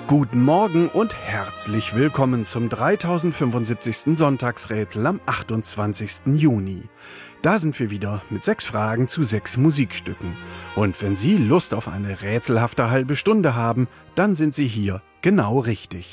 Guten Morgen und herzlich willkommen zum 3075. Sonntagsrätsel am 28. Juni. Da sind wir wieder mit 6 Fragen zu 6 Musikstücken. Und wenn Sie Lust auf eine rätselhafte halbe Stunde haben, dann sind Sie hier genau richtig.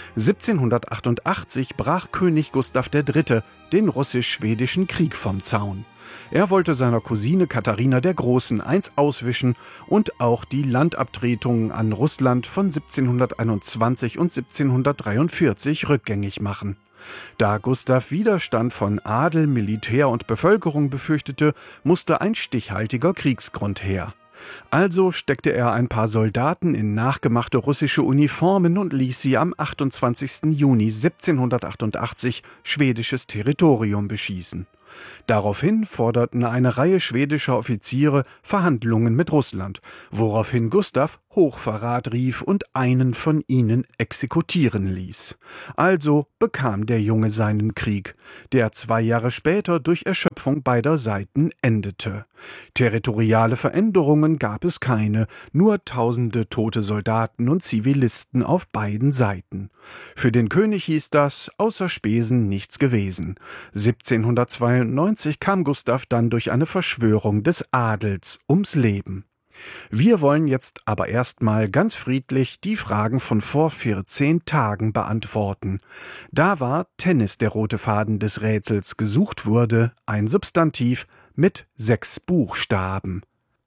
1788 brach König Gustav III. Den russisch-schwedischen Krieg vom Zaun. Er wollte seiner Cousine Katharina der Großen eins auswischen und auch die Landabtretungen an Russland von 1721 und 1743 rückgängig machen. Da Gustav Widerstand von Adel, Militär und Bevölkerung befürchtete, musste ein stichhaltiger Kriegsgrund her. Also steckte er ein paar Soldaten in nachgemachte russische Uniformen und ließ sie am 28. Juni 1788 schwedisches Territorium beschießen. Daraufhin forderten eine Reihe schwedischer Offiziere Verhandlungen mit Russland, woraufhin Gustav Hochverrat rief und einen von ihnen exekutieren ließ. Also bekam der Junge seinen Krieg, der 2 Jahre später durch Erschöpfung beider Seiten endete. Territoriale Veränderungen gab es keine, nur tausende tote Soldaten und Zivilisten auf beiden Seiten. Für den König hieß das außer Spesen nichts gewesen. 1792 kam Gustav dann durch eine Verschwörung des Adels ums Leben. Wir wollen jetzt aber erstmal ganz friedlich die Fragen von vor 14 Tagen beantworten. Da war Tennis der rote Faden des Rätsels, gesucht wurde ein Substantiv mit 6 Buchstaben.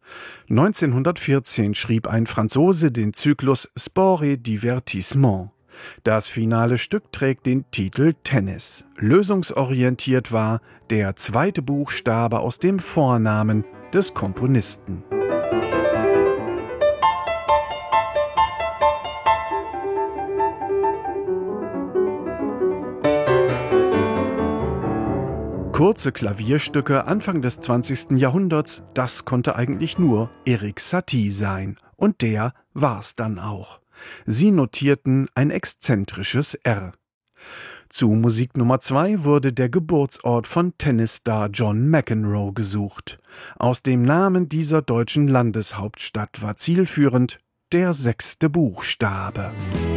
1914 schrieb ein Franzose den Zyklus Sport et Divertissement. Das finale Stück trägt den Titel Tennis. Lösungsorientiert war der 2. Buchstabe aus dem Vornamen des Komponisten. Kurze Klavierstücke Anfang des 20. Jahrhunderts, das konnte eigentlich nur Erik Satie sein. Und der war's dann auch. Sie notierten ein exzentrisches R. Zu Musik Nummer 2 wurde der Geburtsort von Tennisstar John McEnroe gesucht. Aus dem Namen dieser deutschen Landeshauptstadt war zielführend der 6. Buchstabe.